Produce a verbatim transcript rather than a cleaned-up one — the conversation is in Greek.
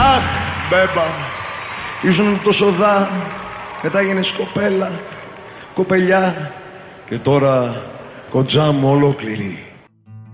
Αχ, μπέμπα, ήσουν τόσο δά, μετά γίνες κοπέλα, κοπελιά και τώρα κοντζά μου ολόκληρη.